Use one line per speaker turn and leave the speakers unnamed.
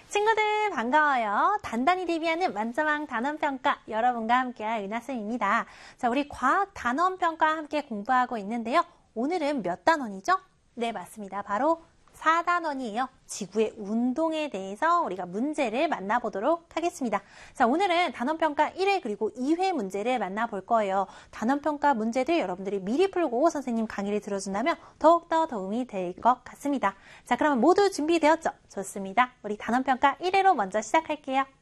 친구들 반가워요. 단단히 대비하는 만점왕 단원평가 여러분과 함께할 은하쌤입니다. 자, 우리 과학 단원평가 함께 공부하고 있는데요. 오늘은 몇 단원이죠? 네, 맞습니다. 바로 4단원이에요. 지구의 운동에 대해서 우리가 문제를 만나보도록 하겠습니다. 자, 오늘은 단원평가 1회 그리고 2회 문제를 만나볼 거예요. 단원평가 문제들 여러분들이 미리 풀고 선생님 강의를 들어준다면 더욱더 도움이 될 것 같습니다. 자, 그러면 모두 준비되었죠? 좋습니다. 우리 단원평가 1회로 먼저 시작할게요.